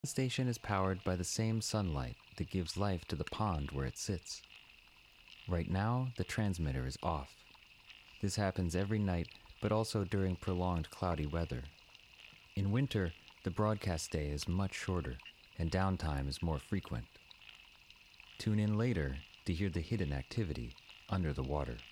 The station is powered by the same sunlight that gives life to the pond where it sits. Right now, the transmitter is off. This happens every night, but also during prolonged cloudy weather. In winter, the broadcast day is much shorter, and downtime is more frequent. Tune in later to hear the hidden activity under the water.